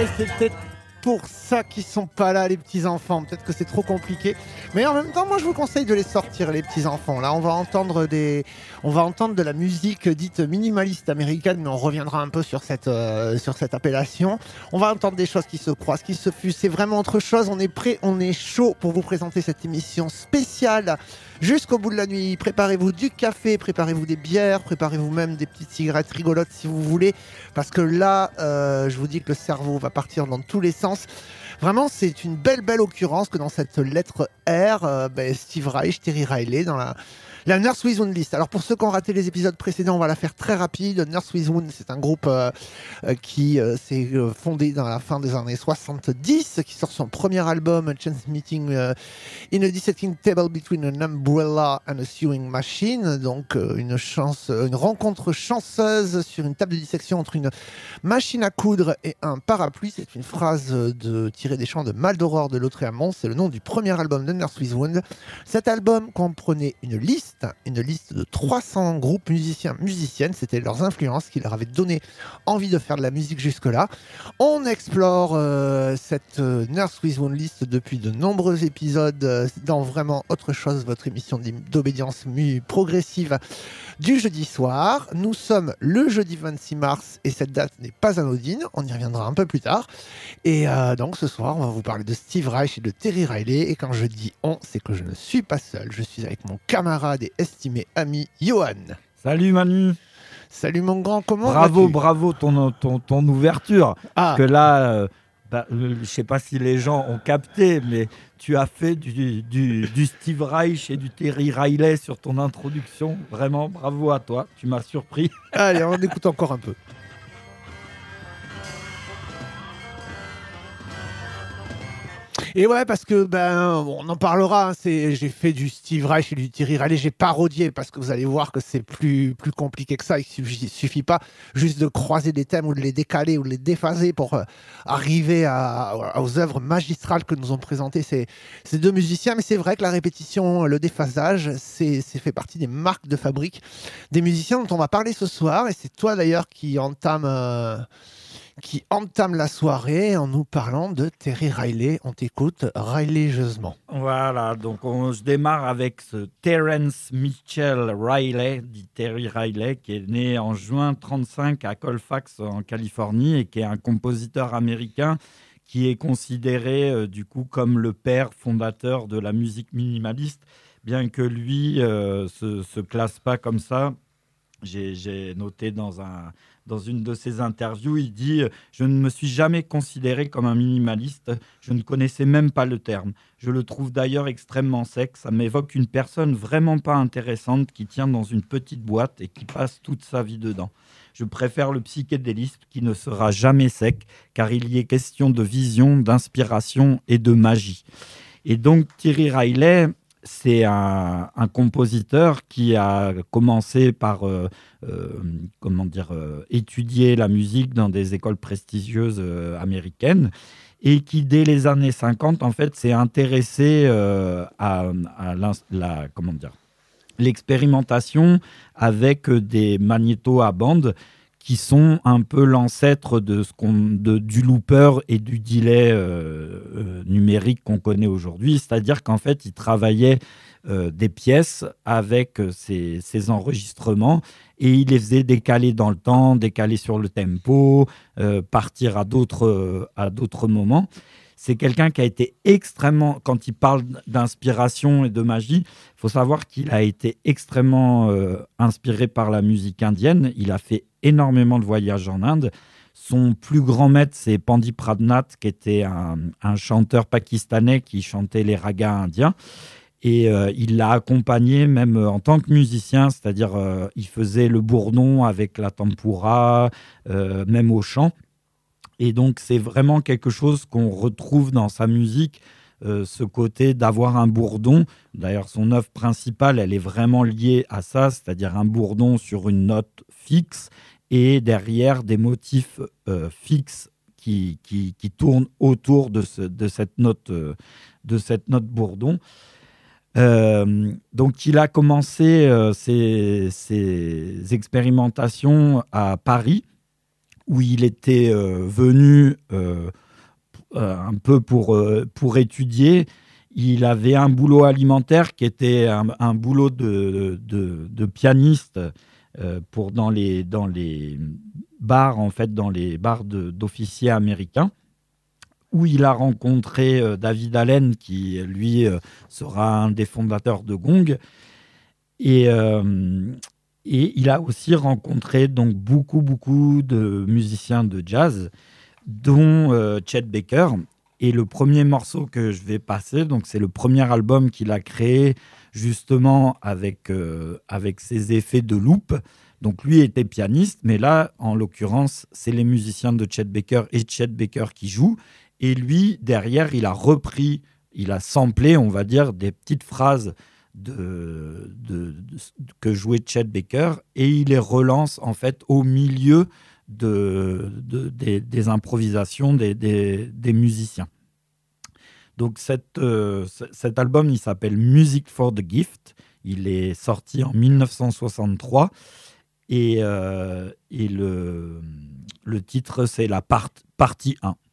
c'est peut-être pour ça qu'ils sont pas là, les petits-enfants. Peut-être que c'est trop compliqué. Mais en même temps, moi, je vous conseille de les sortir, les petits-enfants. Là, on va entendre de la musique dite minimaliste américaine, mais on reviendra un peu sur cette appellation. On va entendre des choses qui se croisent, qui se fusent. C'est vraiment autre chose. On est prêt, on est chaud pour vous présenter cette émission spéciale jusqu'au bout de la nuit. Préparez-vous du café, préparez-vous des bières, préparez-vous même des petites cigarettes rigolotes si vous voulez. Parce que là, je vous dis que le cerveau va partir dans tous les sens. Vraiment, c'est une belle occurrence que dans cette lettre R, Steve Reich, Terry Riley, dans la Nurse with Wound list. Alors pour ceux qui ont raté les épisodes précédents, on va la faire très rapide. Nurse with Wound, c'est un groupe qui s'est fondé dans la fin des années 70, qui sort son premier album, Chance Meeting in a Dissecting Table Between an Umbrella and a Sewing Machine. Donc une rencontre chanceuse sur une table de dissection entre une machine à coudre et un parapluie. C'est une phrase tirée des chants de Maldoror de Lautréamont. C'est le nom du premier album de Nurse with Wound. Cet album comprenait une liste de 300 groupes musiciennes. C'était leurs influences qui leur avaient donné envie de faire de la musique jusque-là. On explore cette Nurse with Wound list depuis de nombreux épisodes dans vraiment autre chose, votre émission d'obédience progressive du jeudi soir. Nous sommes le jeudi 26 mars et cette date n'est pas anodine. On y reviendra un peu plus tard. Et donc ce soir, on va vous parler de Steve Reich et de Terry Riley. Et quand je dis on, c'est que je ne suis pas seul. Je suis avec mon camarade et estimé ami Johan. Salut Manu. Salut mon grand, comment Bravo ton ouverture. Parce que là, je sais pas si les gens ont capté, mais tu as fait du Steve Reich et du Terry Riley sur ton introduction. Vraiment, bravo à toi, tu m'as surpris. Allez, on écoute encore un peu. Et ouais, parce que on en parlera. J'ai fait du Steve Reich et du Terry Riley. J'ai parodié parce que vous allez voir que c'est plus compliqué que ça. Il suffit pas juste de croiser des thèmes ou de les décaler ou de les déphaser pour arriver aux œuvres magistrales que nous ont présentées ces deux musiciens. Mais c'est vrai que la répétition, le déphasage, c'est fait partie des marques de fabrique des musiciens dont on va parler ce soir. Et c'est toi d'ailleurs qui entame la soirée en nous parlant de Terry Riley. On t'écoute religieusement. Voilà, donc je démarre avec ce Terence Mitchell Riley, dit Terry Riley, qui est né en juin 1935 à Colfax en Californie et qui est un compositeur américain qui est considéré du coup comme le père fondateur de la musique minimaliste, bien que lui se classe pas comme ça. J'ai noté dans une de ses interviews, il dit « Je ne me suis jamais considéré comme un minimaliste, je ne connaissais même pas le terme. Je le trouve d'ailleurs extrêmement sec, ça m'évoque une personne vraiment pas intéressante qui tient dans une petite boîte et qui passe toute sa vie dedans. Je préfère le psychédélisme qui ne sera jamais sec, car il y est question de vision, d'inspiration et de magie. » Et donc Terry Riley, c'est un compositeur qui a commencé par étudier la musique dans des écoles prestigieuses américaines et qui, dès les années 50, en fait, s'est intéressé à l'expérimentation avec des magnétos à bande qui sont un peu l'ancêtre du looper et du delay numérique qu'on connaît aujourd'hui. C'est-à-dire qu'en fait, il travaillait des pièces avec ces enregistrements et il les faisait décaler dans le temps, décaler sur le tempo, partir à d'autres moments. C'est quelqu'un qui a été extrêmement, quand il parle d'inspiration et de magie, il faut savoir qu'il a été extrêmement inspiré par la musique indienne. Il a fait énormément de voyages en Inde. Son plus grand maître, c'est Pandi Pradnath, qui était un chanteur pakistanais qui chantait les ragas indiens. Et il l'a accompagné même en tant que musicien, c'est-à-dire il faisait le bourdon avec la tempura, même au chant. Et donc, c'est vraiment quelque chose qu'on retrouve dans sa musique, ce côté d'avoir un bourdon. D'ailleurs, son œuvre principale, elle est vraiment liée à ça, c'est-à-dire un bourdon sur une note fixe et derrière des motifs fixes qui tournent autour de cette note bourdon. Donc, il a commencé ses expérimentations à Paris, où il était venu un peu pour étudier. Il avait un boulot alimentaire qui était un boulot de pianiste dans les bars, en fait, dans les bars d'officiers américains, où il a rencontré David Allen, qui, lui, sera un des fondateurs de Gong. Et il a aussi rencontré donc beaucoup de musiciens de jazz, dont Chet Baker. Et le premier morceau que je vais passer, donc c'est le premier album qu'il a créé justement avec ses effets de loop. Donc lui était pianiste, mais là, en l'occurrence, c'est les musiciens de Chet Baker et Chet Baker qui jouent. Et lui, derrière, il a samplé, on va dire, des petites phrases que jouait Chet Baker, et il les relance en fait au milieu des improvisations des musiciens. Donc cet album, il s'appelle Music for the Gift. Il est sorti en 1963 et le titre, c'est la partie 1.